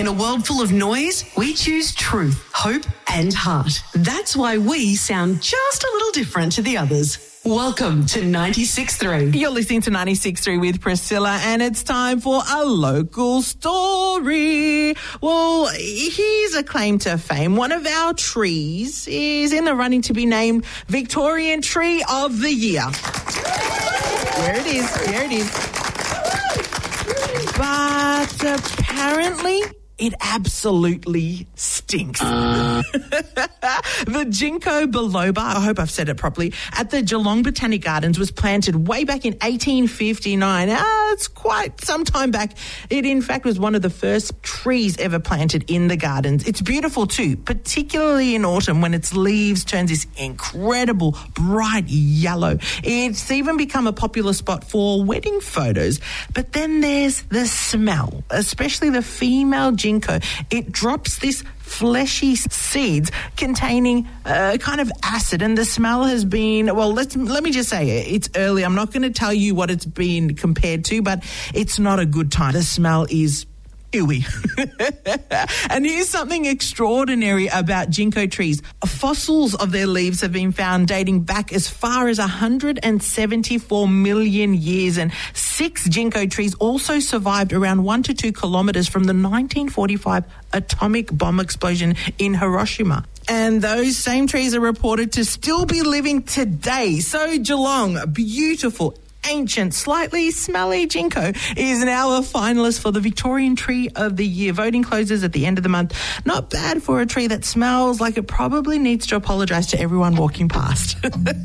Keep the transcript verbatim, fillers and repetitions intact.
In a world full of noise, we choose truth, hope and heart. That's why we sound just a little different to the others. Welcome to ninety-six point three. You're listening to ninety-six point three with Priscilla, and it's time for a local story. Well, here's a claim to fame. One of our trees is in the running to be named Victorian Tree of the Year. There it is. There it is. But apparently it absolutely stinks. Uh. The Ginkgo biloba, I hope I've said it properly, at the Geelong Botanic Gardens was planted way back in eighteen fifty-nine. Ah, it's quite some time back. It, in fact, was one of the first trees ever planted in the gardens. It's beautiful too, particularly in autumn when its leaves turn this incredible bright yellow. It's even become a popular spot for wedding photos. But then there's the smell, especially the female ginkgo. It drops this fleshy seeds containing a kind of acid, and the smell has been, well, let's, let me just say it. It's early. I'm not going to tell you what it's been compared to, but it's not a good time. The smell is ewy. And here's something extraordinary about ginkgo trees. Fossils of their leaves have been found dating back as far as one hundred seventy-four million years, and six ginkgo trees also survived around one to two kilometres from the nineteen forty-five atomic bomb explosion in Hiroshima. And those same trees are reported to still be living today. So Geelong, beautiful, ancient, slightly smelly ginkgo is now a finalist for the Victorian Tree of the Year. Voting closes at the end of the month. Not bad for a tree that smells like it probably needs to apologise to everyone walking past.